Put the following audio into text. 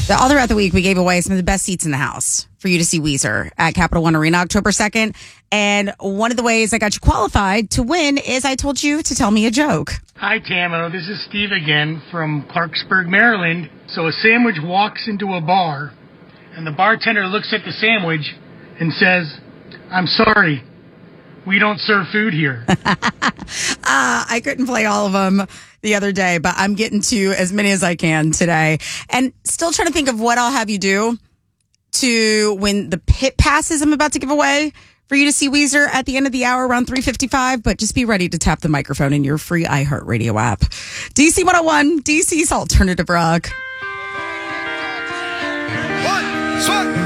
All throughout the week, we gave away some of the best seats in the house for you to see Weezer at Capital One Arena October 2nd. And one of the ways I got you qualified to win is I told you to tell me a joke. Hi, Tamo. This is Steve again from Clarksburg, Maryland. So a sandwich walks into a bar, and the bartender looks at the sandwich and says, "I'm sorry, we don't serve food here." I couldn't play all of them the other day, but I'm getting to as many as I can today. And still trying to think of what I'll have you do to win the pit passes I'm about to give away for you to see Weezer at the end of the hour around 3:55. But just be ready to tap the microphone in your free iHeartRadio app. DC 101, DC's Alternative Rock. One,